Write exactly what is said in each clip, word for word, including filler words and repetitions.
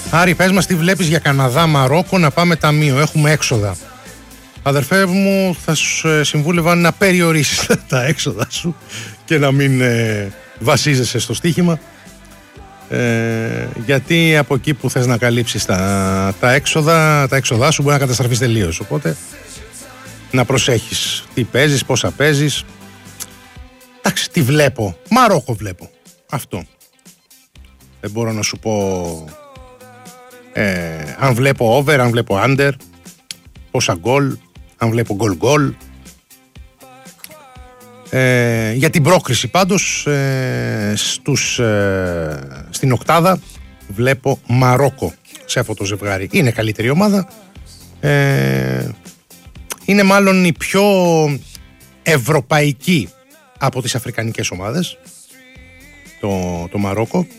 Άρη, πες μας τι βλέπεις για Καναδά, Μαρόκο, να πάμε ταμείο. Έχουμε έξοδα. Αδερφέ μου, θα σου συμβούλευα να περιορίσεις τα έξοδα σου και να μην ε, βασίζεσαι στο στοίχημα. Ε, γιατί από εκεί που θες να καλύψεις τα, τα έξοδα, τα έξοδά σου μπορεί να καταστραφείς τελείως. Οπότε να προσέχεις τι παίζεις, πόσα παίζεις. Εντάξει, τι βλέπω. Μαρόκο βλέπω. Αυτό. Δεν μπορώ να σου πω ε, αν βλέπω over, αν βλέπω under, πόσα γκολ, αν βλέπω γκολ γκολ. Ε, για την πρόκριση πάντως ε, στους, ε, στην οκτάδα βλέπω Μαρόκο σε αυτό το ζευγάρι. Είναι καλύτερη ομάδα. Ε, είναι μάλλον η πιο ευρωπαϊκή από τις αφρικανικές ομάδες το, το Μαρόκο.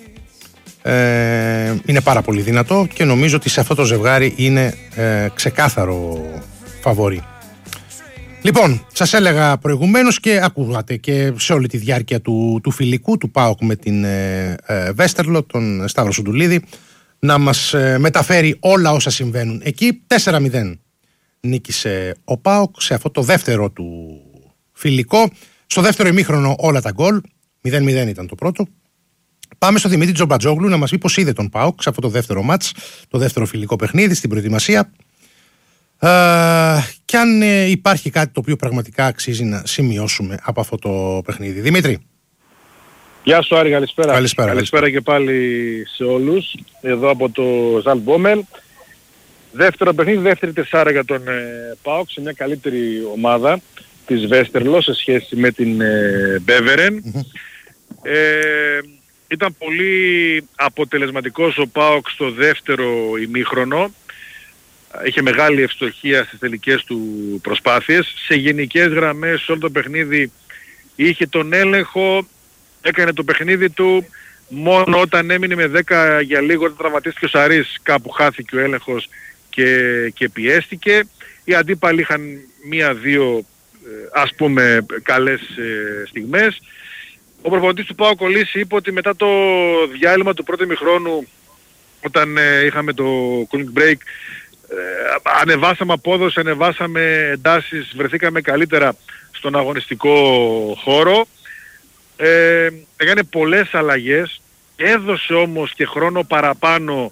Ε, είναι πάρα πολύ δυνατό και νομίζω ότι σε αυτό το ζευγάρι είναι ε, ξεκάθαρο φαβορί. Λοιπόν, σας έλεγα προηγουμένως και ακούγατε και σε όλη τη διάρκεια του, του φιλικού του ΠΑΟΚ με την ε, ε, Βέστερλο, τον Σταύρο Σουντουλίδη, να μας ε, μεταφέρει όλα όσα συμβαίνουν εκεί. τέσσερα μηδέν νίκησε ο ΠΑΟΚ σε αυτό το δεύτερο του φιλικό. Στο δεύτερο ημίχρονο όλα τα γκολ, μηδέν μηδέν ήταν το πρώτο. Πάμε στο Δημήτρη Τζομπατζόγλου να μας πει πώς είδε τον ΠΑΟΚ σε αυτό το δεύτερο μάτς, το δεύτερο φιλικό παιχνίδι στην προετοιμασία. Uh, και αν ε, υπάρχει κάτι το οποίο πραγματικά αξίζει να σημειώσουμε από αυτό το παιχνίδι. Δημήτρη. Γεια σου Άρη, καλησπέρα. Καλησπέρα, καλησπέρα και πάλι σε όλους. Εδώ από το Ζαλμπόμελ. Δεύτερο παιχνίδι, δεύτερη τεσσάρα για τον ε, ΠΑΟΚ σε μια καλύτερη ομάδα της Βέστερλο σε σχέση με την ε, Μπέβερεν. Mm-hmm. Ε, ήταν πολύ αποτελεσματικός ο ΠΑΟΚ στο δεύτερο ημίχρονο. Είχε μεγάλη ευστοχία στις τελικές του προσπάθειες. Σε γενικές γραμμές σε όλο το παιχνίδι είχε τον έλεγχο, έκανε το παιχνίδι του. Μόνο όταν έμεινε με δέκα για λίγο, όταν τραυματίστηκε ο Σαρής, κάπου χάθηκε ο έλεγχος και, και πιέστηκε. Οι αντίπαλοι είχαν μία-δύο ας πούμε καλές ε, στιγμές. Ο προπονητής του ΠΑΟΚ Κολλήση είπε ότι μετά το διάλειμμα του πρώτου ημιχρόνου, όταν ε, είχαμε το cooling break, Ε, ανεβάσαμε απόδοση, ανεβάσαμε εντάσεις, βρεθήκαμε καλύτερα στον αγωνιστικό χώρο. Ε, έκανε πολλές αλλαγές, έδωσε όμως και χρόνο παραπάνω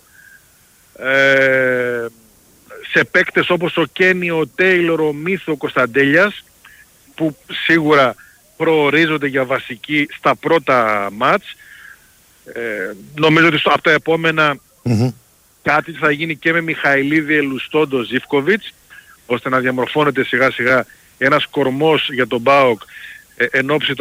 ε, σε παίκτες όπως ο Κένι, ο Τέιλορ, ο Μίθο, ο Κωνσταντέλιας, που σίγουρα προορίζονται για βασική στα πρώτα μάτς. Ε, νομίζω ότι στο, από τα επόμενα mm-hmm. κάτι θα γίνει και με Μιχαηλίδη, Ελουστόντο, Ζίβκοβιτς, ώστε να διαμορφώνεται σιγά σιγά ένας κορμός για τον ΠΑΟΚ ε, εν ώψη